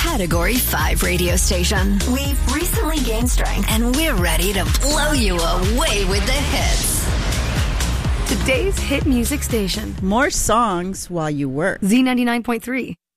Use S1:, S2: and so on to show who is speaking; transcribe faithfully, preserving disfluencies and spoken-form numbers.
S1: Category five radio station. We've recently gained strength, and we're ready to blow you away with the hits.
S2: Today's hit music station.
S3: More songs while you work.
S2: Z ninety-nine point three.